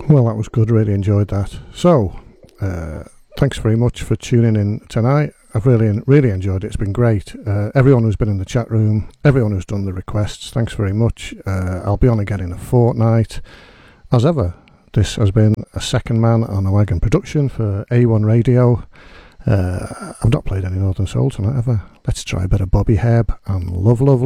Well, that was good. Really enjoyed that. So, thanks very much for tuning in tonight. I've really enjoyed it. It's been great. Everyone who's been in the chat room, everyone who's done the requests, thanks very much. I'll be on again in a fortnight. As ever, this has been a second man on a wagon production for A1 Radio. I've not played any Northern Soul tonight, have I? Let's try a bit of Bobby Hebb and Love, Love,